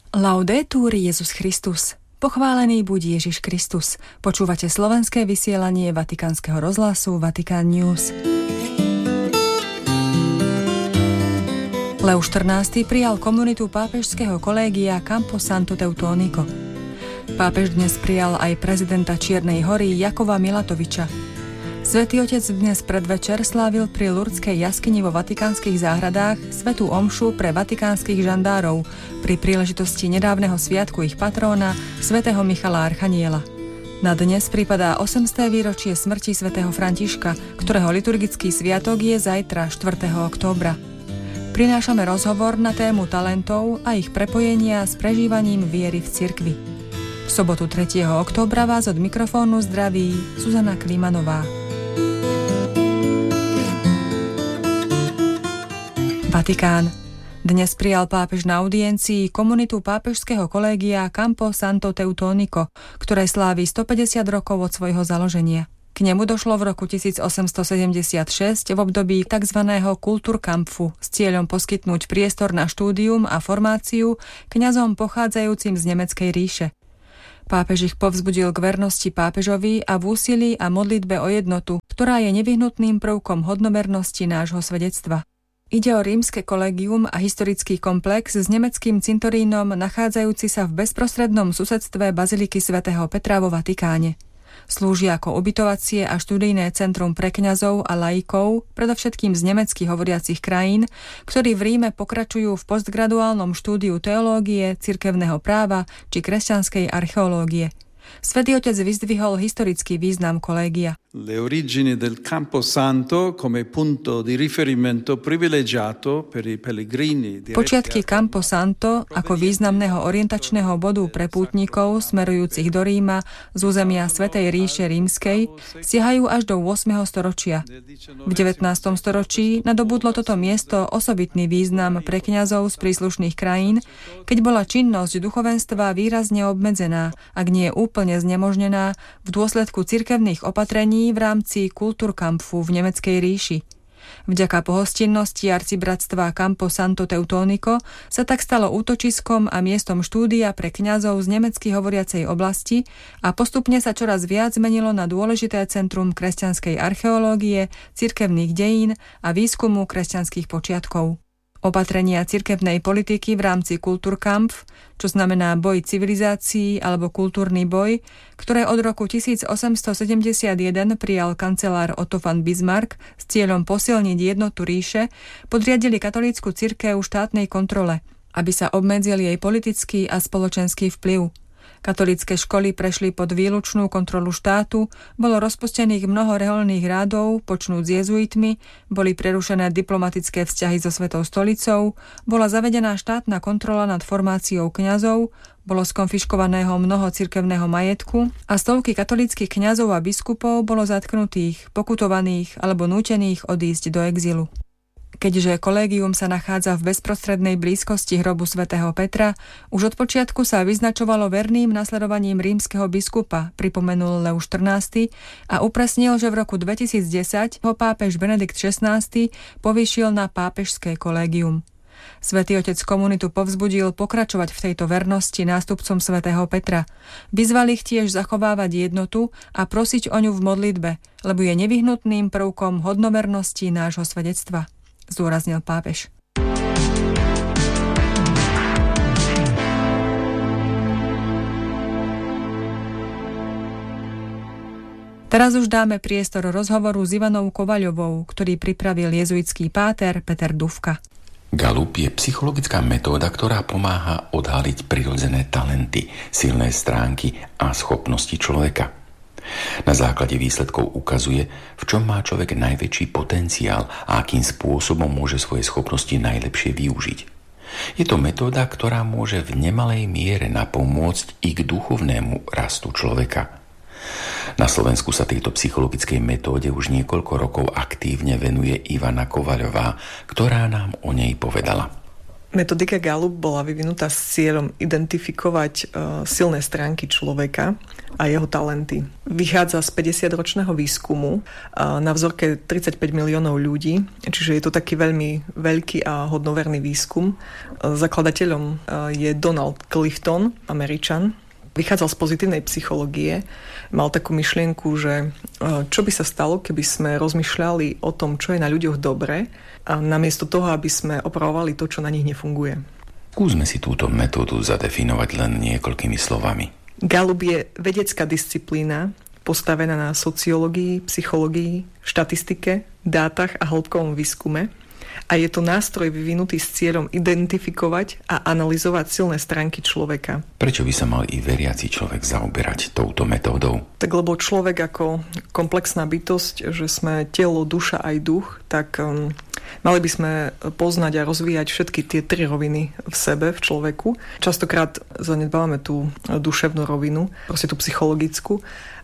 Laudetur Jesus Christus. Pochválený buď Ježiš Kristus. Počúvate slovenské vysielanie Vatikánskeho rozhlasu Vatikán News. Leo XIV prijal komunitu pápežského kolégia Campo Santo Teutónico. Pápež dnes prijal aj prezidenta Čiernej Hory Jakova Milatoviča. Svätý Otec dnes predvečer slávil pri Lurdskej jaskyni vo vatikánskych záhradách svätú omšu pre vatikánskych žandárov pri príležitosti nedávneho sviatku ich patróna svätého Michala Archaniela. Na dnes pripadá 800. výročie smrti svätého Františka, ktorého liturgický sviatok je zajtra 4. októbra. Prinášame rozhovor na tému talentov a ich prepojenia s prežívaním viery v cirkvi. V sobotu 3. októbra vás od mikrofónu zdraví Zuzana Klimanová. Vatikán. Dnes prijal pápež na audiencii komunitu pápežského kolégia Campo Santo Teutónico, ktoré slávi 150 rokov od svojho založenia. K nemu došlo v roku 1876 v období tzv. Kulturkampfu s cieľom poskytnúť priestor na štúdium a formáciu kňazom pochádzajúcim z Nemeckej ríše. Pápež ich povzbudil k vernosti pápežovi a v úsilí a modlitbe o jednotu, ktorá je nevyhnutným prvkom hodnovernosti nášho svedectva. Ide o rímske kolégium a historický komplex s nemeckým cintorínom nachádzajúci sa v bezprostrednom susedstve baziliky svätého Petra vo Vatikáne. Slúži ako ubytovacie a študijné centrum pre kňazov a laikov, predovšetkým z nemecky hovoriacich krajín, ktorí v Ríme pokračujú v postgraduálnom štúdiu teológie, cirkevného práva či kresťanskej archeológie. Svätý Otec vyzdvihol historický význam kolégia. Le origini del Campo Santo come punto di riferimento privilegiato per i pellegrini. Počiatky Campo Santo ako významného orientačného bodu pre pútnikov smerujúcich do Ríma z územia Svätej ríše rímskej siahajú až do 8. storočia. V 19. storočí nadobudlo toto miesto osobitný význam pre kňazov z príslušných krajín, keď bola činnosť duchovenstva výrazne obmedzená, ak nie úplne znemožnená v dôsledku cirkevných opatrení v rámci Kulturkampfu v Nemeckej ríši. Vďaka pohostinnosti arcibratstva Campo Santo Teutónico sa tak stalo útočiskom a miestom štúdia pre kňazov z nemecky hovoriacej oblasti a postupne sa čoraz viac zmenilo na dôležité centrum kresťanskej archeológie, cirkevných dejín a výskumu kresťanských počiatkov. Opatrenia cirkevnej politiky v rámci Kulturkampf, čo znamená boj civilizácií alebo kultúrny boj, ktoré od roku 1871 prijal kancelár Otto von Bismarck s cieľom posilniť jednotu ríše, podriadili katolícku cirkev štátnej kontrole, aby sa obmedzil jej politický a spoločenský vplyv. Katolícke školy prešli pod výlučnú kontrolu štátu, bolo rozpustených mnoho reholných rádov, počnúc s jezuitmi, boli prerušené diplomatické vzťahy so Svetou stolicou, bola zavedená štátna kontrola nad formáciou kňazov, bolo skonfiškovaného mnoho cirkevného majetku a stovky katolíckych kňazov a biskupov bolo zatknutých, pokutovaných alebo nútených odísť do exilu. Keďže kolégium sa nachádza v bezprostrednej blízkosti hrobu svätého Petra, už od počiatku sa vyznačovalo verným nasledovaním rímskeho biskupa, pripomenul Leo XIV a upresnil, že v roku 2010 ho pápež Benedikt XVI povýšil na pápežské kolégium. Svätý Otec komunitu povzbudil pokračovať v tejto vernosti nástupcom svätého Petra. Vyzval ich tiež zachovávať jednotu a prosiť o ňu v modlitbe, lebo je nevyhnutným prvkom hodnovernosti nášho svedectva, zdôraznil pápež. Teraz už dáme priestor rozhovoru s Ivanou Kovaľovou, ktorý pripravil jezuitský páter Peter Dufka. Galup je psychologická metóda, ktorá pomáha odhaliť prirodzené talenty, silné stránky a schopnosti človeka. Na základe výsledkov ukazuje, v čom má človek najväčší potenciál a akým spôsobom môže svoje schopnosti najlepšie využiť. Je to metóda, ktorá môže v nemalej miere napomôcť i k duchovnému rastu človeka. Na Slovensku sa tejto psychologickej metóde už niekoľko rokov aktívne venuje Ivana Kovaľová, ktorá nám o nej povedala. Metodika Gallup bola vyvinutá s cieľom identifikovať silné stránky človeka a jeho talenty. Vychádza z 50-ročného výskumu na vzorke 35 miliónov ľudí, čiže je to taký veľmi veľký a hodnoverný výskum. Zakladateľom je Donald Clifton, Američan. Vychádzal z pozitívnej psychológie, mal takú myšlienku, že čo by sa stalo, keby sme rozmýšľali o tom, čo je na ľuďoch dobre, a namiesto toho, aby sme opravovali to, čo na nich nefunguje. Skúsme si túto metódu zadefinovať len niekoľkými slovami. Gallup je vedecká disciplína, postavená na sociológii, psychológii, štatistike, dátach a hĺbkovom výskume. A je to nástroj vyvinutý s cieľom identifikovať a analyzovať silné stránky človeka. Prečo by sa mal i veriaci človek zaoberať touto metódou? Tak lebo človek ako komplexná bytosť, že sme telo, duša aj duch, tak mali by sme poznať a rozvíjať všetky tie tri roviny v sebe, v človeku. Častokrát zanedbávame tú duševnú rovinu, proste tú psychologickú.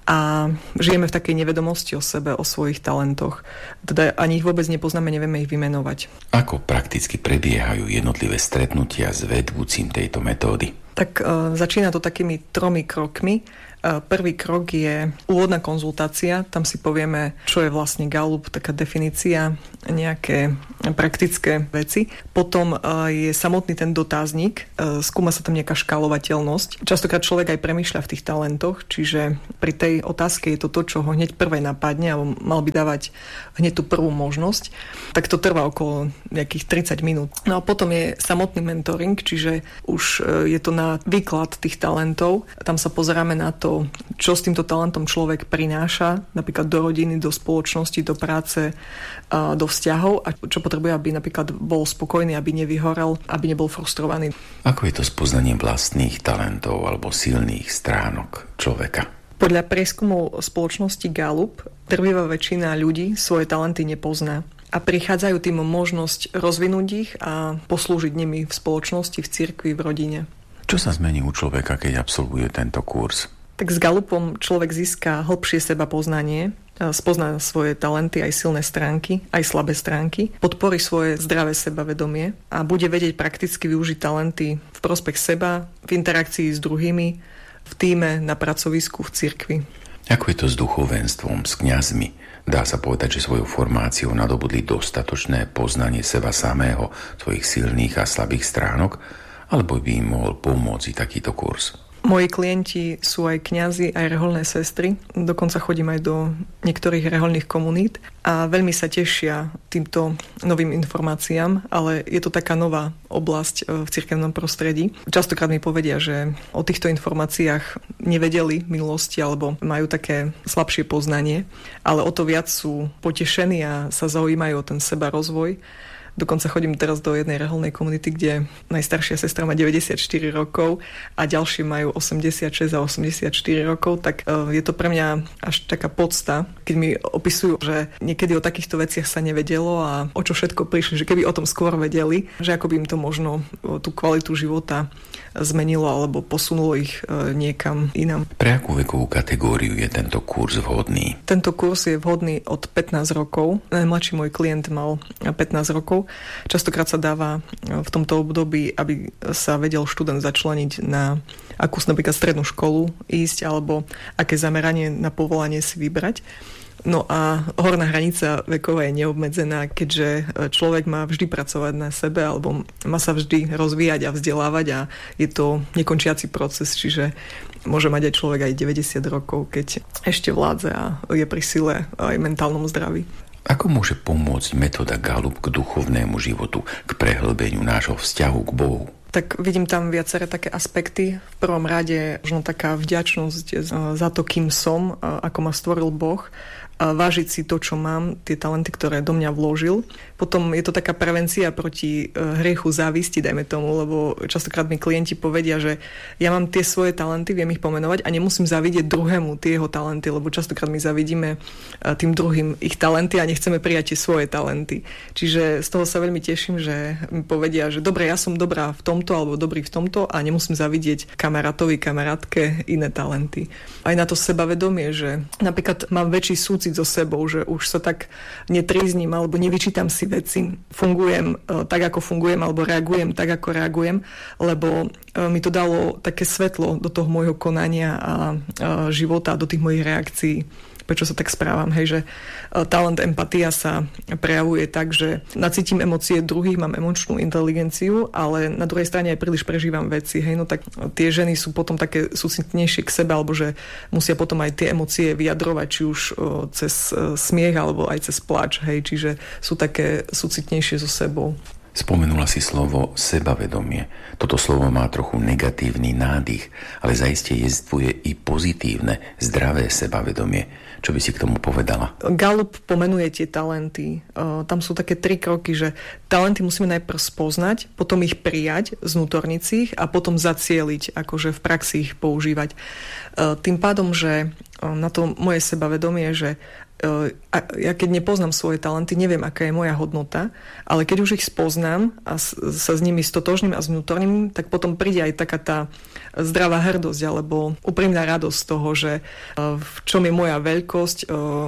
A žijeme v takej nevedomosti o sebe, o svojich talentoch. Teda ani ich vôbec nepoznáme, nevieme ich vymenovať. Ako prakticky prebiehajú jednotlivé stretnutia s vedúcim tejto metódy? Tak začína to takými 3 krokmi. Prvý krok je úvodná konzultácia. Tam si povieme, čo je vlastne Gallup, taká definícia, nejaké praktické veci. Potom je samotný ten dotazník. Skúma sa tam nejaká škálovateľnosť. Častokrát človek aj premýšľa v tých talentoch, čiže pri tej otázke je to, čo ho hneď prvé napadne, alebo mal by dávať hneď tú prvú možnosť. Tak to trvá okolo nejakých 30 minút. No a potom je samotný mentoring, čiže už je to na výklad tých talentov. Tam sa pozeráme na to, čo s týmto talentom človek prináša, napríklad do rodiny, do spoločnosti, do práce, do vzťahov a čo potrebuje, aby napríklad bol spokojný, aby nevyhorel, aby nebol frustrovaný. Ako je to s poznaním vlastných talentov alebo silných stránok človeka? Podľa prieskumov spoločnosti Gallup drvivá väčšina ľudí svoje talenty nepozná a prichádzajú tým možnosť rozvinúť ich a poslúžiť nimi v spoločnosti, v cirkvi, v rodine. Čo sa zmení u človeka, keď absolvuje tento kurz? Tak s Gallupom človek získa hlbšie seba poznanie, spozná svoje talenty, aj silné stránky, aj slabé stránky, podporí svoje zdravé sebavedomie a bude vedieť prakticky využiť talenty v prospech seba, v interakcii s druhými, v tíme, na pracovisku, v cirkvi. Ako je to s duchovenstvom, s kňazmi? Dá sa povedať, že svojou formáciou nadobudli dostatočné poznanie seba samého, svojich silných a slabých stránok, alebo by im mohol pomôcť takýto kurz? Moji klienti sú aj kňazi, aj rehoľné sestry. Dokonca chodím aj do niektorých rehoľných komunít a veľmi sa tešia týmto novým informáciám, ale je to taká nová oblasť v cirkevnom prostredí. Častokrát mi povedia, že o týchto informáciách nevedeli v minulosti alebo majú také slabšie poznanie, ale o to viac sú potešení a sa zaujímajú o ten sebarozvoj. Dokonca chodím teraz do jednej rehoľnej komunity, kde najstaršia sestra má 94 rokov a ďalší majú 86 a 84 rokov, tak je to pre mňa až taká podsta, keď mi opisujú, že niekedy o takýchto veciach sa nevedelo a o čo všetko prišli, že keby o tom skôr vedeli, že ako by im to možno tú kvalitu života zmenilo alebo posunulo ich niekam inam. Pre akú vekovú kategóriu je tento kurz vhodný? Tento kurz je vhodný od 15 rokov. Najmladší môj klient mal 15 rokov. Častokrát sa dáva v tomto období, aby sa vedel študent začleniť na akú napríklad strednú školu ísť alebo aké zameranie na povolanie si vybrať. No a horná hranica veková je neobmedzená, keďže človek má vždy pracovať na sebe alebo má sa vždy rozvíjať a vzdelávať a je to nekončiaci proces, čiže môže mať aj človek aj 90 rokov, keď ešte vládze a je pri sile aj mentálnom zdraví. Ako môže pomôcť metóda Gallup k duchovnému životu, k prehlbeniu nášho vzťahu k Bohu? Tak vidím tam viaceré také aspekty. V prvom rade možno taká vďačnosť za to, kým som, ako ma stvoril Boh. Vážiť si to, čo mám, tie talenty, ktoré do mňa vložil. Potom je to taká prevencia proti hriechu závisti, dajme tomu, lebo častokrát mi klienti povedia, že ja mám tie svoje talenty, viem ich pomenovať a nemusím zavidieť druhému tie jeho talenty, lebo častokrát my zavidíme tým druhým ich talenty a nechceme prijať tie svoje talenty. Čiže z toho sa veľmi teším, že mi povedia, že dobre, ja som dobrá v tomto alebo dobrý v tomto a nemusím zavidieť kamarátovi, kamarátke iné talenty. Aj na to sebavedomie, že napríklad mám väčší súcit pocit so sebou, že už sa tak netrízním alebo nevyčítam si veci. Fungujem tak, ako fungujem, alebo reagujem tak, ako reagujem, lebo mi to dalo také svetlo do toho môjho konania a života, do tých mojich reakcií. Prečo sa tak správam, hej, že talent empatia sa prejavuje tak, že nacítim emócie druhých, mám emočnú inteligenciu, ale na druhej strane aj príliš prežívam veci, hej, no tak tie ženy sú potom také súcitnejšie k sebe, alebo že musia potom aj tie emócie vyjadrovať, či už cez smiech, alebo aj cez pláč, hej, čiže sú také súcitnejšie so sebou. Spomenula si slovo sebavedomie. Toto slovo má trochu negatívny nádych, ale zaiste jestvuje i pozitívne, zdravé sebavedomie. Čo by si k tomu povedala? Gallup pomenuje tie talenty. Tam sú také 3 kroky, že talenty musíme najprv spoznať, potom ich prijať, znútorniť ich a potom zacieliť, akože v praxi ich používať. Tým pádom, že na to moje sebavedomie, že ja keď nepoznám svoje talenty, neviem, aká je moja hodnota, ale keď už ich spoznám a sa s nimi stotožním a znútorním, tak potom príde aj taká tá zdravá hrdosť alebo úprimná radosť z toho, že v čom je moja veľkosť,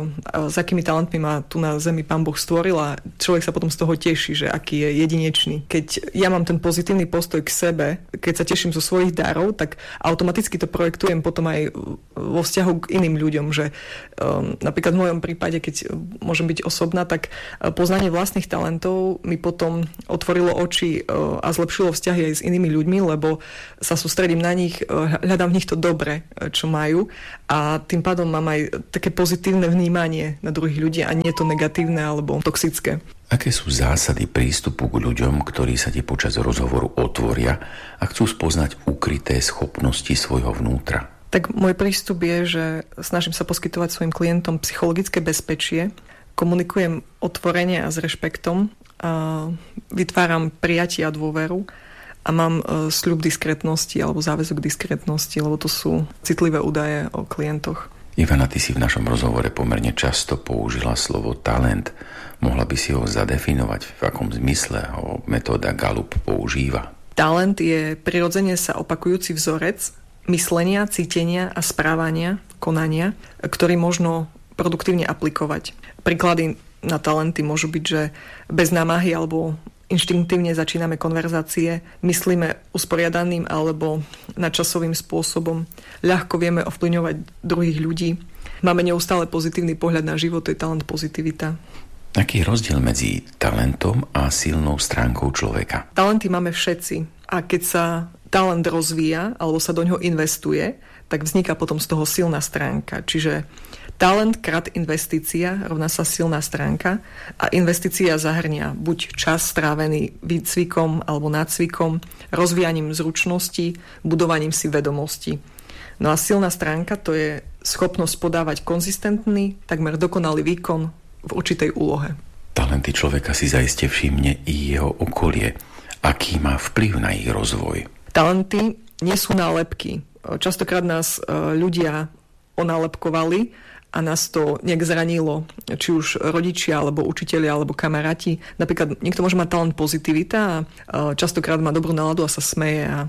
s akými talentmi ma tu na zemi Pán Boh stvoril a človek sa potom z toho teší, že aký je jedinečný. Keď ja mám ten pozitívny postoj k sebe, keď sa teším zo svojich darov, tak automaticky to projektujem potom aj vo vzťahu k iným ľuďom, že napríklad v mojom prípade, keď môžem byť osobná, tak poznanie vlastných talentov mi potom otvorilo oči a zlepšilo vzťahy aj s inými ľuďmi, lebo sa sústredím na nich, hľadám v nich to dobre, čo majú a tým pádom mám aj také pozitívne vnímanie na druhých ľudí a nie to negatívne alebo toxické. Aké sú zásady prístupu k ľuďom, ktorí sa ti počas rozhovoru otvoria a chcú spoznať ukryté schopnosti svojho vnútra? Tak môj prístup je, že snažím sa poskytovať svojim klientom psychologické bezpečie, komunikujem otvorene a s rešpektom, a vytváram prijatie a dôveru a mám sľub diskrétnosti alebo záväzok diskrétnosti, lebo to sú citlivé údaje o klientoch. Ivana, ty si v našom rozhovore pomerne často použila slovo talent. Mohla by si ho zadefinovať, v akom zmysle ho metóda Gallup používa? Talent je prirodzene sa opakujúci vzorec myslenia, cítenia a správania, konania, ktorý možno produktívne aplikovať. Príklady na talenty môžu byť, že bez námahy alebo inštinktívne začíname konverzácie, myslíme usporiadaným alebo nadčasovým spôsobom, ľahko vieme ovplyvňovať druhých ľudí, máme neustále pozitívny pohľad na život, to je talent pozitivita. Aký je rozdiel medzi talentom a silnou stránkou človeka? Talenty máme všetci a keď sa talent rozvíja alebo sa do ňoho investuje, tak vzniká potom z toho silná stránka. Čiže talent krát investícia rovná sa silná stránka a investícia zahrňa buď čas strávený výcvikom alebo nácvikom, rozvíjaním zručností, budovaním si vedomostí. No a silná stránka to je schopnosť podávať konzistentný, takmer dokonalý výkon v určitej úlohe. Talenty človeka si zaiste všimne i jeho okolie. Aký má vplyv na ich rozvoj? Talenty nie sú nálepky. Častokrát nás ľudia onálepkovali a nás to nejak zranilo, či už rodičia, alebo učitelia, alebo kamaráti. Napríklad niekto môže mať talent pozitivita a častokrát má dobrú náladu a sa smeje a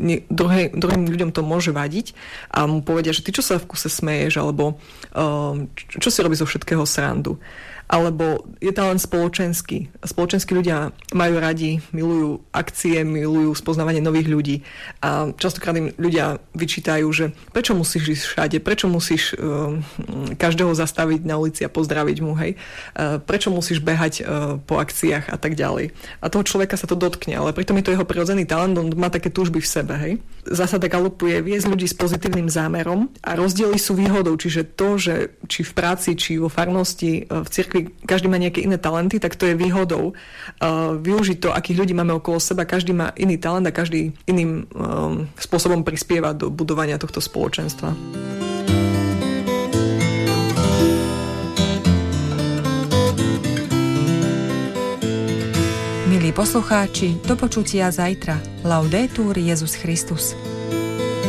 druhým ľuďom to môže vadiť a mu povedia, že ty čo sa v kuse smeješ, alebo čo si robí zo všetkého srandu. Alebo je talent spoločenský. Spoločenskí ľudia majú radi, milujú akcie, milujú spoznávanie nových ľudí. A častokrát im ľudia vyčítajú, že prečo musíš ísť všade, prečo musíš každého zastaviť na ulici a pozdraviť mu, hej? Prečo musíš behať po akciách a tak ďalej. A toho človeka sa to dotkne, ale pritom je to jeho prirodzený talent, on má také túžby v sebe, hej? Zásada Gallupu je viesť ľudí s pozitívnym zámerom a rozdiely sú výhodou, čiže to, že či v práci, či vo farnosti, v cirkvi každý má nejaké iné talenty, tak to je výhodou využiť to, akých ľudí máme okolo seba. Každý má iný talent a každý iným spôsobom prispieva do budovania tohto spoločenstva. Milí poslucháči, do počutia zajtra. Laudetur Jesus Christus.